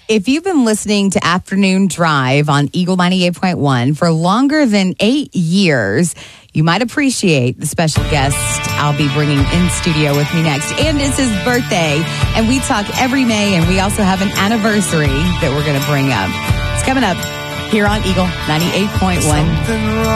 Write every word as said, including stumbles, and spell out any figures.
If you've been listening to Afternoon Drive on Eagle ninety-eight point one for longer than eight years, you might appreciate the special guest I'll be bringing in studio with me next. And it's his birthday, and we talk every May, and we also have an anniversary that we're going to bring up. It's coming up here on Eagle ninety-eight point one.